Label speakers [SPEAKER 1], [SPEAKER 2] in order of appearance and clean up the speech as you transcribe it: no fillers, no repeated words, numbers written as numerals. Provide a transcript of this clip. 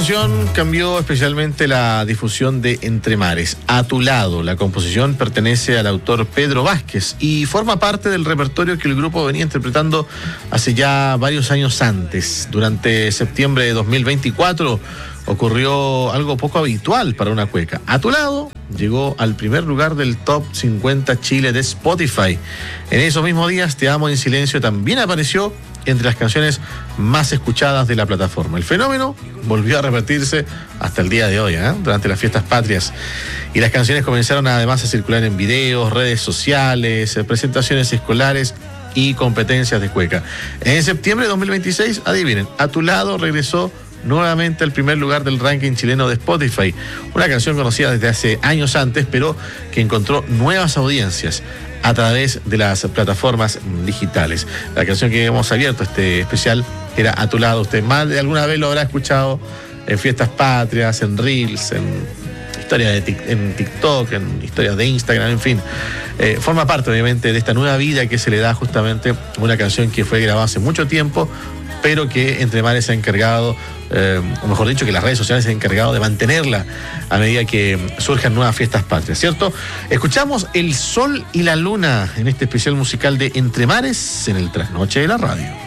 [SPEAKER 1] canción cambió especialmente la difusión de Entre Mares. A tu lado, la composición pertenece al autor Pedro Vázquez y forma parte del repertorio que el grupo venía interpretando hace ya varios años antes. Durante septiembre de 2024 ocurrió algo poco habitual para una cueca. A tu lado llegó al primer lugar del Top 50 Chile de Spotify. En esos mismos días, Te amo en silencio también apareció entre las canciones más escuchadas de la plataforma. El fenómeno volvió a repetirse hasta el día de hoy, durante las fiestas patrias. Y las canciones comenzaron además a circular en videos, redes sociales, presentaciones escolares y competencias de cueca. En septiembre de 2026, adivinen, A tu lado regresó nuevamente al primer lugar del ranking chileno de Spotify. Una canción conocida desde hace años antes, pero que encontró nuevas audiencias a través de las plataformas digitales. La canción que hemos abierto este especial era A tu lado. Usted más de alguna vez lo habrá escuchado en fiestas patrias, en Reels, en historias en TikTok, en historias de Instagram, en fin. Forma parte obviamente de esta nueva vida que se le da justamente a una canción que fue grabada hace mucho tiempo, pero que Entre Mares se ha encargado, o mejor dicho, que las redes sociales se han encargado de mantenerla a medida que surjan nuevas fiestas patrias, ¿cierto? Escuchamos El Sol y la Luna en este especial musical de Entre Mares en el Trasnoche de la Radio.